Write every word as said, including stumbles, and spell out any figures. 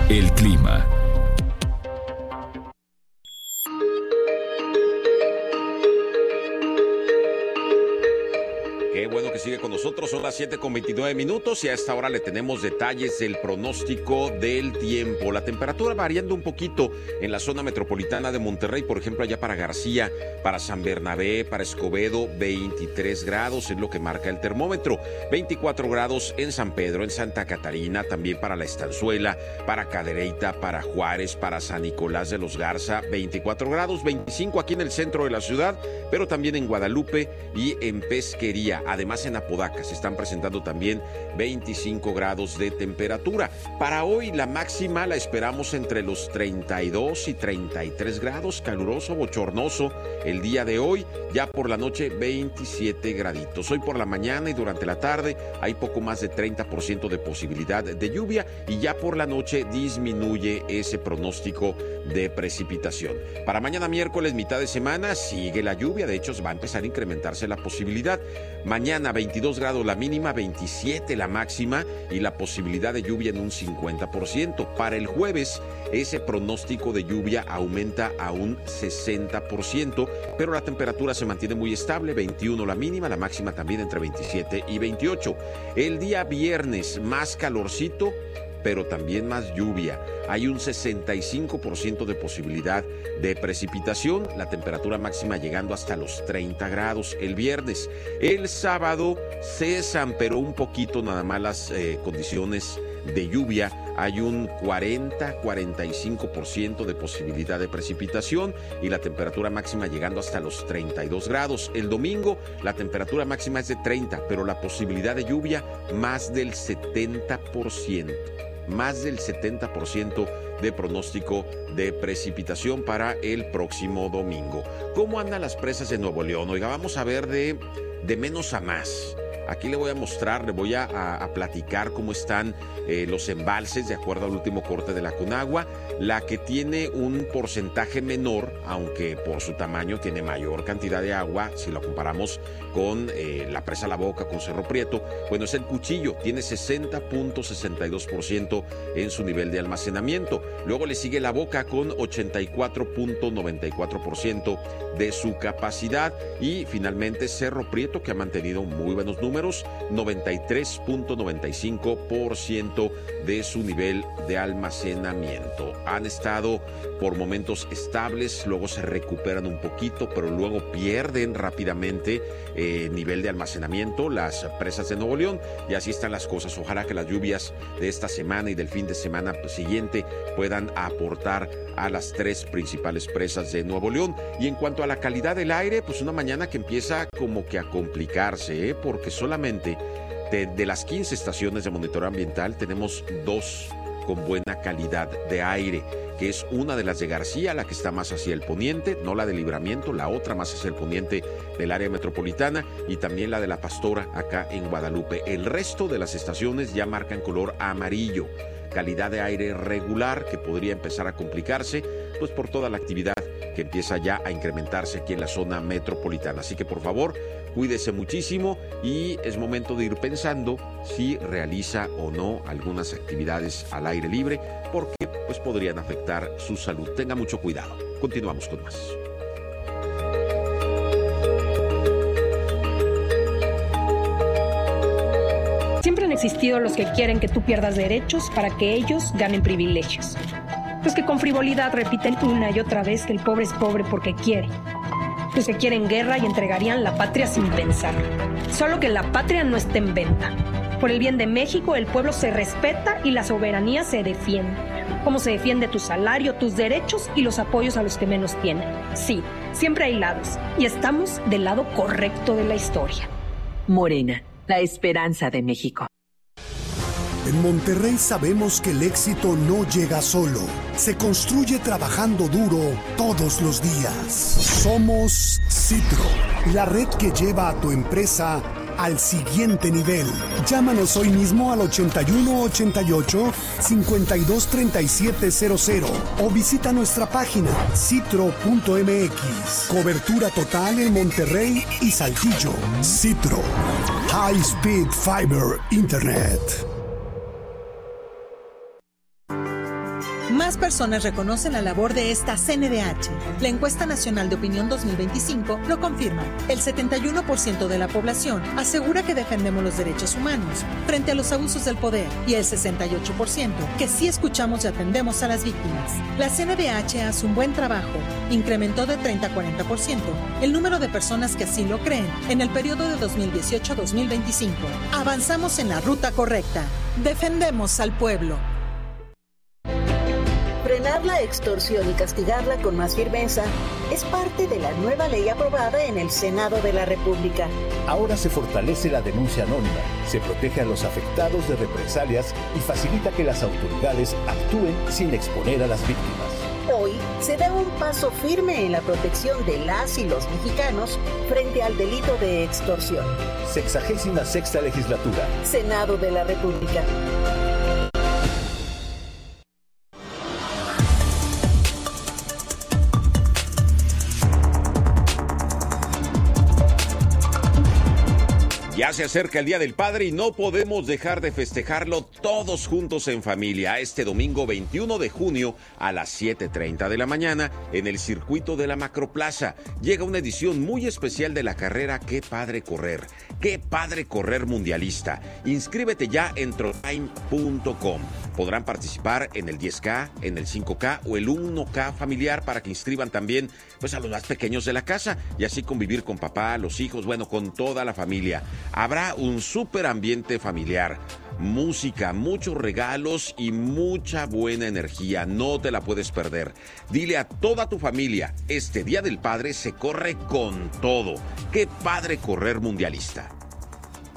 El clima. Qué bueno que sigue con nosotros, son las siete con veintinueve minutos y a esta hora le tenemos detalles del pronóstico del tiempo. La temperatura variando un poquito en la zona metropolitana de Monterrey, por ejemplo, allá para García, para San Bernabé, para Escobedo, veintitrés grados es lo que marca el termómetro. veinticuatro grados en San Pedro, en Santa Catarina, también para La Estanzuela, para Cadereyta, para Juárez, para San Nicolás de los Garza, veinticuatro grados, veinticinco aquí en el centro de la ciudad, pero también en Guadalupe y en Pesquería. Además, en Apodaca se están presentando también veinticinco grados de temperatura. Para hoy la máxima la esperamos entre los treinta y dos y treinta y tres grados, caluroso, bochornoso el día de hoy. Ya por la noche veintisiete graditos. Hoy por la mañana y durante la tarde hay poco más de treinta por ciento de posibilidad de lluvia y ya por la noche disminuye ese pronóstico de precipitación. Para mañana miércoles, mitad de semana, sigue la lluvia. De hecho, va a empezar a incrementarse la posibilidad. Mañana veintidós grados la mínima, veintisiete la máxima y la posibilidad de lluvia en un cincuenta por ciento. Para el jueves, ese pronóstico de lluvia aumenta a un sesenta por ciento, pero la temperatura se mantiene muy estable, veintiuno la mínima, la máxima también entre veintisiete y veintiocho. El día viernes, más calorcito, pero también más lluvia. Hay un sesenta y cinco por ciento de posibilidad de precipitación, la temperatura máxima llegando hasta los treinta grados el viernes. El sábado cesan, pero un poquito nada más las eh, condiciones de lluvia. Hay un cuarenta a cuarenta y cinco por ciento de posibilidad de precipitación y la temperatura máxima llegando hasta los treinta y dos grados. El domingo la temperatura máxima es de treinta, pero la posibilidad de lluvia más del setenta por ciento. Más del setenta por ciento de pronóstico de precipitación para el próximo domingo. ¿Cómo andan las presas de Nuevo León? Oiga, vamos a ver de, de menos a más. Aquí le voy a mostrar, le voy a, a, a platicar cómo están eh, los embalses de acuerdo al último corte de la Conagua. La que tiene un porcentaje menor, aunque por su tamaño tiene mayor cantidad de agua, si lo comparamos con eh, la presa La Boca, con Cerro Prieto, bueno, es el Cuchillo, tiene sesenta punto sesenta y dos por ciento en su nivel de almacenamiento. Luego le sigue La Boca con ochenta y cuatro punto noventa y cuatro por ciento de su capacidad y finalmente Cerro Prieto, que ha mantenido muy buenos números, noventa y tres punto noventa y cinco por ciento de su nivel de almacenamiento. Han estado por momentos estables, luego se recuperan un poquito, pero luego pierden rápidamente eh, nivel de almacenamiento las presas de Nuevo León y así están las cosas. Ojalá que las lluvias de esta semana y del fin de semana siguiente puedan aportar a las tres principales presas de Nuevo León. Y en cuanto a la calidad del aire, pues una mañana que empieza como que a complicarse, ¿eh? porque solamente de, de las quince estaciones de monitoreo ambiental tenemos dos con buena calidad de aire, que es una de las de García, la que está más hacia el poniente, no la de Libramiento, la otra más hacia el poniente del área metropolitana, y también la de La Pastora acá en Guadalupe. El resto de las estaciones ya marcan color amarillo, calidad de aire regular, que podría empezar a complicarse pues por toda la actividad que empieza ya a incrementarse aquí en la zona metropolitana. Así que por favor, cuídese muchísimo y es momento de ir pensando si realiza o no algunas actividades al aire libre, porque pues podrían afectar su salud. Tenga mucho cuidado. Continuamos con más. Siempre han existido los que quieren que tú pierdas derechos para que ellos ganen privilegios. Los que con frivolidad repiten una y otra vez que el pobre es pobre porque quiere. Los que quieren guerra y entregarían la patria sin pensar. Solo que la patria no está en venta. Por el bien de México, el pueblo se respeta y la soberanía se defiende. Como se defiende tu salario, tus derechos y los apoyos a los que menos tienen. Sí, siempre hay lados. Y estamos del lado correcto de la historia. Morena, la esperanza de México. En Monterrey sabemos que el éxito no llega solo, se construye trabajando duro todos los días. Somos Citro, la red que lleva a tu empresa al siguiente nivel. Llámanos hoy mismo al ochenta y uno ochenta y ocho cincuenta y dos treinta y siete cero cero o visita nuestra página citro punto m x. Cobertura total en Monterrey y Saltillo. Citro, High Speed Fiber Internet. Más personas reconocen la labor de esta C N D H. La encuesta nacional de opinión dos mil veinticinco lo confirma. El setenta y uno por ciento de la población asegura que defendemos los derechos humanos frente a los abusos del poder y el sesenta y ocho por ciento que sí escuchamos y atendemos a las víctimas. La C N D H hace un buen trabajo. Incrementó de treinta a cuarenta por ciento el número de personas que así lo creen en el periodo de dos mil dieciocho a dos mil veinticinco. Avanzamos en la ruta correcta. Defendemos al pueblo. Frenar la extorsión y castigarla con más firmeza es parte de la nueva ley aprobada en el Senado de la República. Ahora se fortalece la denuncia anónima, se protege a los afectados de represalias y facilita que las autoridades actúen sin exponer a las víctimas. Hoy se da un paso firme en la protección de las y los mexicanos frente al delito de extorsión. Sexagésima sexta legislatura. Senado de la República. Ya se acerca el Día del Padre y no podemos dejar de festejarlo todos juntos en familia este domingo veintiuno de junio a las siete treinta de la mañana en el circuito de la Macroplaza. Llega una edición muy especial de la carrera Qué Padre Correr. Qué Padre Correr Mundialista. Inscríbete ya en trotime punto com. Podrán participar en el diez K, en el cinco K o el uno K familiar para que inscriban también pues, a los más pequeños de la casa y así convivir con papá, los hijos, bueno, con toda la familia. Habrá un súper ambiente familiar, música, muchos regalos y mucha buena energía. No te la puedes perder. Dile a toda tu familia, este Día del Padre se corre con todo. ¡Qué Padre Correr Mundialista!